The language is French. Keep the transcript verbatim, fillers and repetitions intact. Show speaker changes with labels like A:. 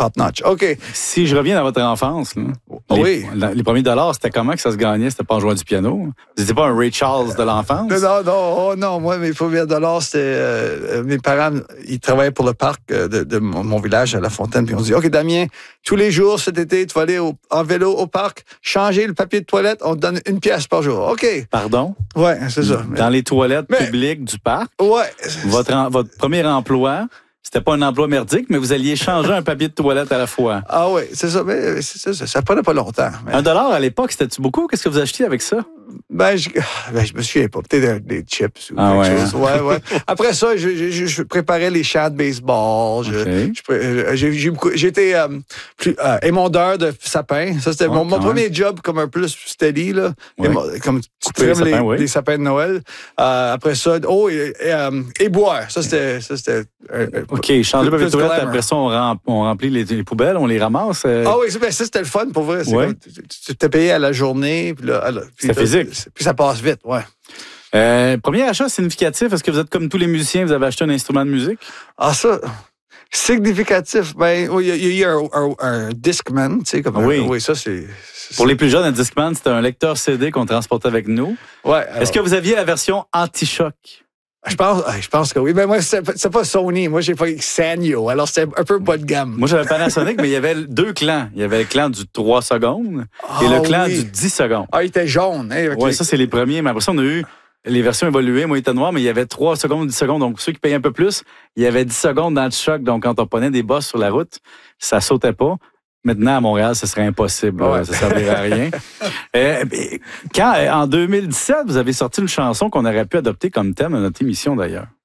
A: top notch. OK.
B: Si je reviens dans votre enfance, là,
A: oh,
B: les,
A: oui.
B: les premiers dollars, c'était comment que ça se gagnait? C'était pas en jouant du piano? Vous n'étiez pas un Ray Charles de l'enfance?
A: Non, non, oh, non. Moi, mes premiers dollars, c'était... Euh, mes parents, ils travaillaient pour le parc de, de mon village à La Fontaine. Puis on dit, OK, Damien, tous les jours cet été, tu vas aller au, en vélo au parc, changer le papier de toilette, on te donne une pièce par jour. OK.
B: Pardon?
A: Oui, c'est ça.
B: Dans les toilettes
A: mais,
B: publiques du parc?
A: Ouais.
B: Votre, votre premier emploi... C'était pas un emploi merdique, mais vous alliez changer un papier de toilette à la fois.
A: Ah oui, c'est ça. Mais c'est ça, ça prenait pas longtemps. Mais...
B: Un dollar à l'époque, c'était-tu beaucoup? Qu'est-ce que vous achetiez avec ça?
A: Ben, je, ben, je me souviens pas. Peut-être des chips ou
B: ah,
A: quelque
B: ouais.
A: chose. Ouais, ouais. Après ça, je, je, je préparais les champs de baseball. Je,
B: okay.
A: je, j'ai, j'ai, j'étais euh, plus, euh, émondeur de sapins. Ça, c'était oh, mon, mon premier job comme un peu plus steady. Là. Ouais. Émo, comme tu trimes les, les,
B: oui.
A: les sapins de Noël. Euh, après ça, oh, et, et, euh, et boire. Ça, c'était... Ça, c'était euh,
B: OK, changer le papier de toilette. Après ça, on, rem, on remplit les, les poubelles, on les ramasse. Euh...
A: Ah oui, ben, ça, c'était le fun pour vrai. C'est
B: ouais.
A: comme, tu, tu t'es payé à la journée. Puis là,
B: c'était physique.
A: Puis ça passe vite, ouais.
B: Euh, premier achat significatif, est-ce que vous êtes comme tous les musiciens, vous avez acheté un instrument de musique?
A: Ah, ça, significatif, ben, il y, y a eu un, un, un Discman, tu sais, comme
B: oui.
A: Un, oui, ça, c'est... c'est
B: Pour les plus jeunes, un Discman, c'était un lecteur C D qu'on transportait avec nous.
A: Ouais. Alors...
B: Est-ce que vous aviez la version anti-choc?
A: Je pense, je pense que oui. Mais moi, c'est, c'est pas Sony. Moi, j'ai pas Sanyo. Alors, c'était un peu bas de gamme.
B: Moi, j'avais Panasonic, mais il y avait deux clans. Il y avait le clan du trois secondes
A: ah,
B: et le clan
A: oui.
B: du dix secondes.
A: Ah, il était jaune. Hein,
B: oui,
A: les...
B: ça, c'est les premiers. Mais après ça, on a eu les versions évoluées. Moi, il était noir, mais il y avait trois secondes, dix secondes. Donc, ceux qui payaient un peu plus, il y avait dix secondes dans le choc. Donc, quand on prenait des bosses sur la route, ça sautait pas. Maintenant, à Montréal, ce serait impossible. Ouais. Ça ne servirait à rien. euh, quand, en deux mille dix-sept, vous avez sorti une chanson qu'on aurait pu adopter comme thème de notre émission, d'ailleurs.